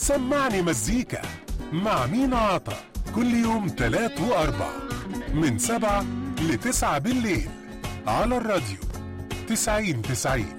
سمعني مزيكا مع مينا عطا كل يوم 3 و4 من 7 ل9 بالليل على الراديو 90-90.